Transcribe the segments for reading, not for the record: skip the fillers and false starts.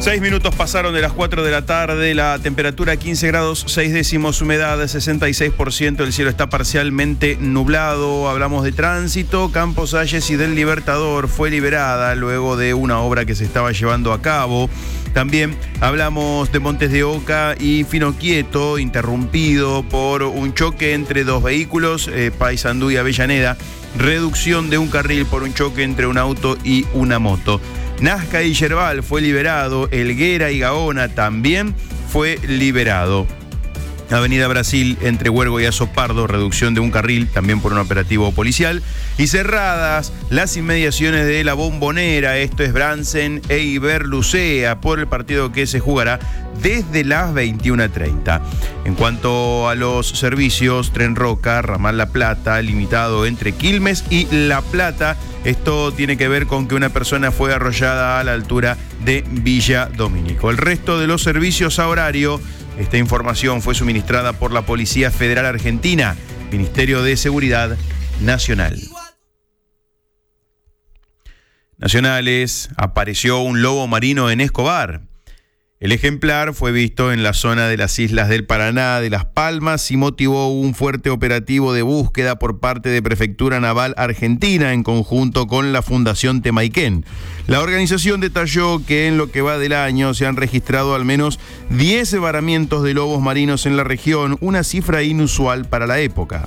6 minutos pasaron de las 4 de la tarde, la temperatura 15 grados 6 décimos, humedad 66%, el cielo está parcialmente nublado. Hablamos de tránsito. Campos Salles y del Libertador fue liberada luego de una obra que se estaba llevando a cabo. También hablamos de Montes de Oca y Finoquieto, interrumpido por un choque entre dos vehículos, Paysandú y Avellaneda, reducción de un carril por un choque entre un auto y una moto. Nazca y Yerbal fue liberado, Helguera y Gaona también fue liberado. Avenida Brasil entre Huergo y Azopardo, reducción de un carril también por un operativo policial. Y cerradas las inmediaciones de la Bombonera, esto es Bransen e Iberlucea, por el partido que se jugará desde las 21:30. En cuanto a los servicios, Tren Roca, Ramal La Plata, limitado entre Quilmes y La Plata. Esto tiene que ver con que una persona fue arrollada a la altura de Villa Domínico. El resto de los servicios a horario, esta información fue suministrada por la Policía Federal Argentina, Ministerio de Seguridad Nacional. Nacionales, apareció un lobo marino en Escobar. El ejemplar fue visto en la zona de las islas del Paraná, de Las Palmas, y motivó un fuerte operativo de búsqueda por parte de Prefectura Naval Argentina en conjunto con la Fundación Temaiken. La organización detalló que en lo que va del año se han registrado al menos 10 varamientos de lobos marinos en la región, una cifra inusual para la época.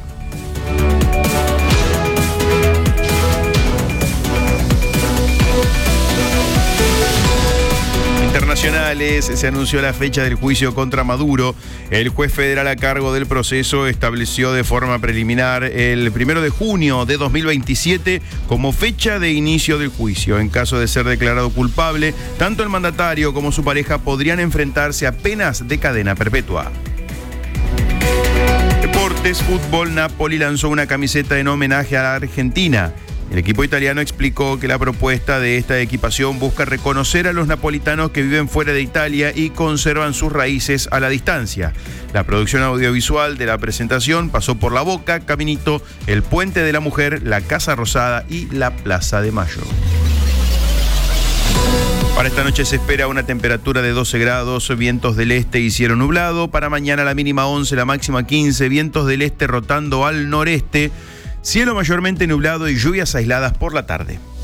Internacionales, se anunció la fecha del juicio contra Maduro. El juez federal a cargo del proceso estableció de forma preliminar el 1 de junio de 2027 como fecha de inicio del juicio. En caso de ser declarado culpable, tanto el mandatario como su pareja podrían enfrentarse a penas de cadena perpetua. Deportes, fútbol, Napoli lanzó una camiseta en homenaje a la Argentina. El equipo italiano explicó que la propuesta de esta equipación busca reconocer a los napolitanos que viven fuera de Italia y conservan sus raíces a la distancia. La producción audiovisual de la presentación pasó por La Boca, Caminito, el Puente de la Mujer, la Casa Rosada y la Plaza de Mayo. Para esta noche se espera una temperatura de 12 grados, vientos del este y cielo nublado. Para mañana la mínima 11, la máxima 15, vientos del este rotando al noreste. Cielo mayormente nublado y lluvias aisladas por la tarde.